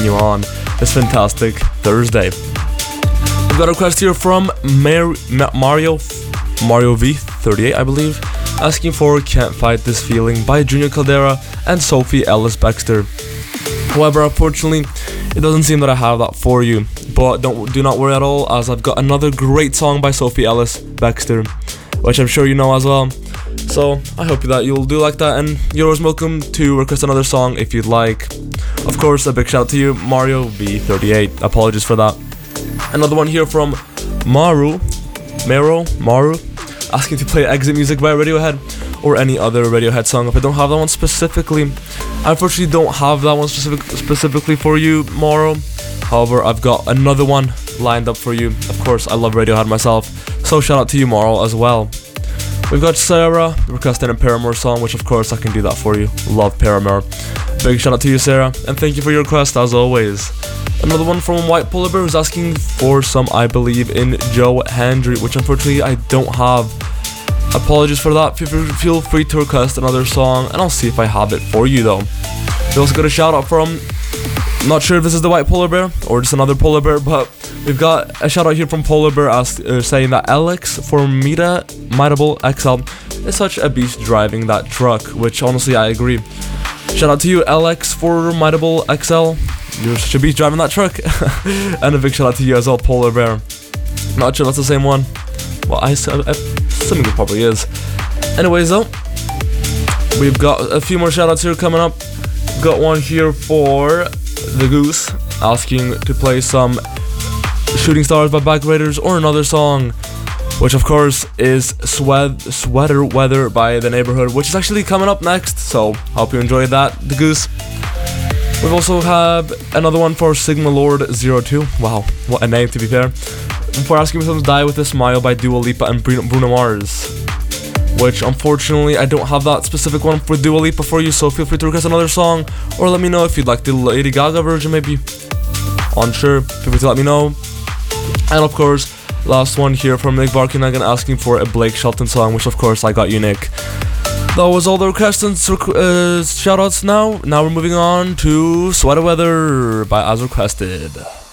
you on this fantastic Thursday. We've got a request here from Mario V38, I believe, asking for Can't Fight This Feeling by Junior Caldera and Sophie Ellis Bextor. However, unfortunately, it doesn't seem that I have that for you, but do not worry at all, as I've got another great song by Sophie Ellis Bextor, which I'm sure you know as well. So I hope that you'll do like that, and you're always welcome to request another song if you'd like. Of course, a big shout out to you, Mario V38. Apologies for that. Another one here from Maru, asking to play Exit Music by Radiohead or any other Radiohead song. If I don't have that one specifically, I unfortunately don't have that one specifically for you, Maru. However, I've got another one lined up for you. Of course, I love Radiohead myself, so shout out to you, Maru, as well. We've got Sarah requesting a Paramore song, which of course I can do that for you. Love Paramore. Big shout out to you, Sarah, and thank you for your request as always. Another one from White Polar Bear, who's asking for some I Believe in Joe Hendry, which unfortunately I don't have. Apologies for that. Feel free to request another song, and I'll see if I have it for you though. We also got a shout out from, not sure if this is the White Polar Bear or just another Polar Bear, but we've got a shout out here from Polar Bear saying that Alex Formidable XL is such a beast driving that truck, which honestly I agree. Shout out to you, Alex Formidable XL. You're such a beast driving that truck. And a big shout out to you as well, Polar Bear. Not sure that's the same one. Well, I assuming it probably is. Anyways though, we've got a few more shout outs here coming up. Got one here for the Goose, asking to play some Shooting Stars by Back Raiders or another song, which of course is Sweater Weather by The Neighborhood, which is actually coming up next, so hope you enjoyed that, the Goose. We've also have another one for Sigma Lord 02. Wow, what a name, to be fair. For asking me to Die With A Smile by Dua Lipa and Bruno Mars, which unfortunately I don't have that specific one for Dua Lipa for you, so feel free to request another song, or let me know if you'd like the Lady Gaga version maybe. Unsure, feel free to let me know. And of course, last one here from Nick Barkinagan asking for a Blake Shelton song, which of course I got you, Nick. That was all the requests and shoutouts now. Now we're moving on to Sweater Weather by As Requested.